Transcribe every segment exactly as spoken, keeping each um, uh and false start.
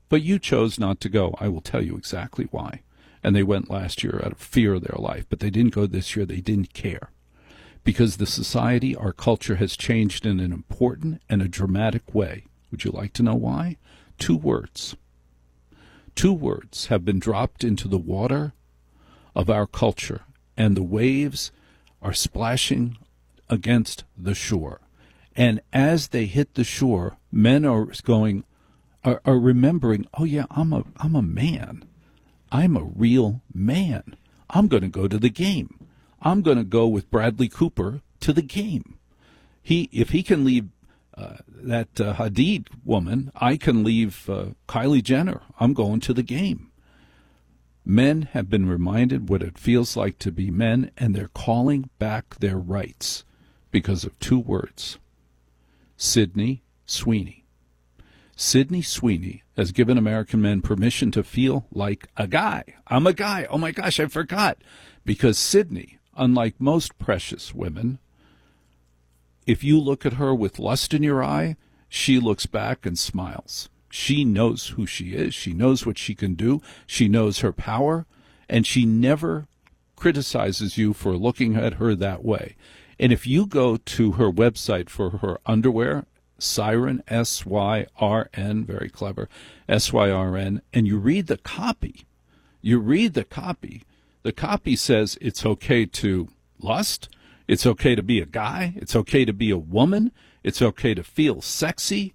But you chose not to go. I will tell you exactly why. And they went last year out of fear of their life, but they didn't go this year. They didn't care. Because the society, our culture, has changed in an important and a dramatic way. Would you like to know why? Two words. Two words have been dropped into the water of our culture, and the waves are splashing against the shore. And as they hit the shore, men are going, are, are remembering, oh yeah, I'm a, I'm a man. I'm a real man. I'm going to go to the game. I'm going to go with Bradley Cooper to the game. He, if he can leave uh, that uh, Hadid woman, I can leave uh, Kylie Jenner. I'm going to the game. Men have been reminded what it feels like to be men, and they're calling back their rights because of two words. Sydney Sweeney. Sydney Sweeney has given American men permission to feel like a guy. I'm a guy. Oh, my gosh, I forgot. Because Sydney, unlike most precious women, if you look at her with lust in your eye, she looks back and smiles. She knows who she is. She knows what she can do. She knows her power, and she never criticizes you for looking at her that way. And if you go to her website for her underwear, Syryn, S Y R N, very clever, S Y R N, and you read the copy, you read the copy, the copy says it's okay to lust, it's okay to be a guy, it's okay to be a woman, it's okay to feel sexy.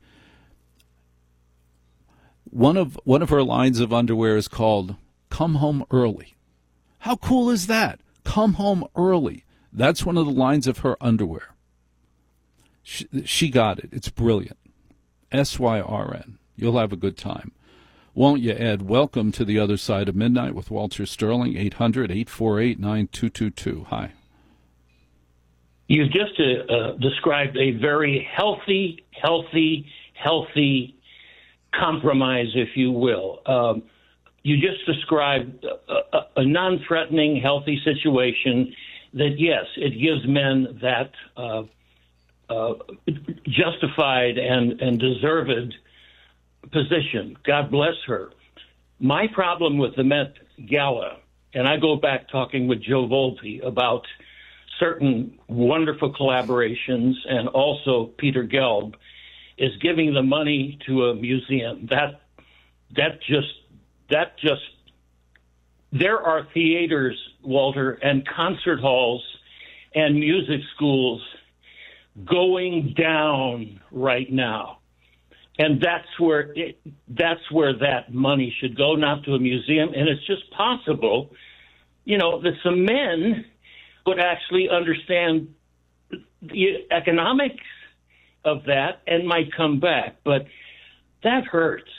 One of one of her lines of underwear is called Come Home Early. How cool is that? Come home early. That's one of the lines of her underwear. She, she got it. It's brilliant. S Y R N. You'll have a good time. Won't you, Ed? Welcome to the other side of midnight with Walter Sterling, eight hundred, eight four eight, nine two two two. Hi. You've just uh, uh, described a very healthy, healthy, healthy compromise, if you will. Um, you just described a, a, a non-threatening, healthy situation that, yes, it gives men that uh, uh, justified and, and deserved position. God bless her. My problem with the Met Gala, and I go back talking with Joe Volpe about certain wonderful collaborations and also Peter Gelb, is giving the money to a museum. That that just that just there are theaters, Walter, and concert halls and music schools going down right now. And that's where it, that's where that money should go, not to a museum. And it's just possible, you know, that some men would actually understand the economics of that and might come back. But that hurts.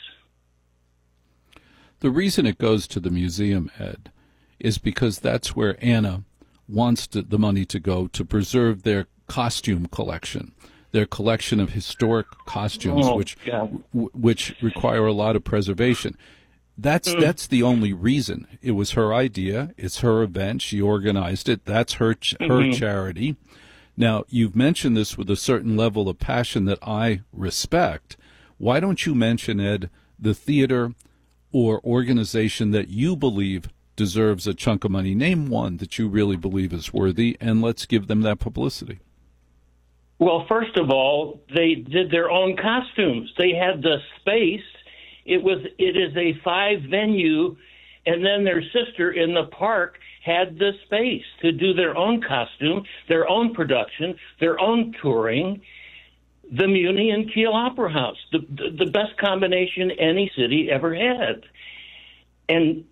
The reason it goes to the museum, Ed, is because that's where Anna wants to, the money to go to preserve their costume collection, their collection of historic costumes, oh, which w- which require a lot of preservation. That's mm. that's the only reason. It was her idea. It's her event. She organized it. That's her ch- her mm-hmm. charity. Now, you've mentioned this with a certain level of passion that I respect. Why don't you mention, Ed, the theater or organization that you believe deserves a chunk of money? Name one that you really believe is worthy, and let's give them that publicity. Well, first of all, they did their own costumes. They had the space. It was it is a five venue, and then their sister in the park had the space to do their own costume, their own production, their own touring. The Muni and Kiel Opera House, the, the the best combination any city ever had. And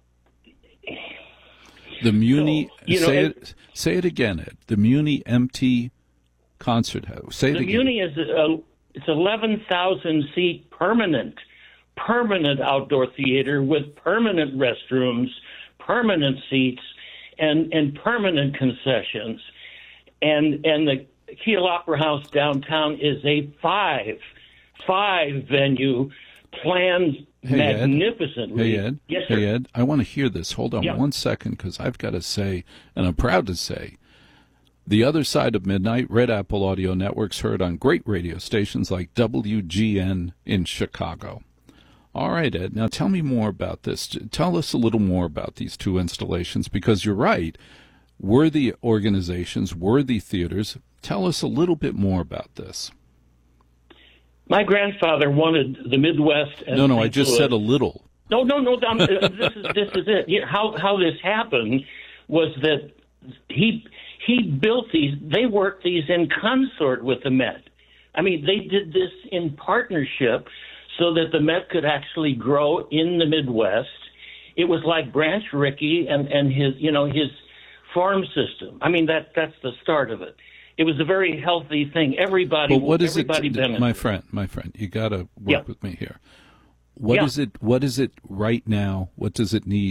the Muni, so, you know, say and, it say it again, Ed. The Muni M T Concert House. Say it the again. Muni is a, it's eleven thousand seat permanent permanent outdoor theater with permanent restrooms, permanent seats, and and permanent concessions. And and the Kiel Opera House downtown is a five, five venue planned hey, magnificently. Ed. Hey, Ed. Yes, sir. Hey, Ed. I want to hear this. Hold on yep. one second, because I've got to say, and I'm proud to say, The Other Side of Midnight, Red Apple Audio Network's heard on great radio stations like W G N in Chicago, All right, Ed. Now tell me more about this. Tell us a little more about these two installations, because you're right. Worthy organizations, worthy theaters. Tell us a little bit more about this. My grandfather wanted the Midwest. And no, no, Saint I just Louis. said a little. No, no, no. Um, this is this is it. You know, how how this happened was that he he built these. They worked these in consort with the Met. I mean, they did this in partnership so that the Met could actually grow in the Midwest. It was like Branch Rickey and and his you know his farm system. I mean, that that's the start of it. It was a very healthy thing. Everybody, but what is everybody it, benefited. my friend? My friend, you got to work yeah. with me here. What yeah. is it? What is it right now? What does it need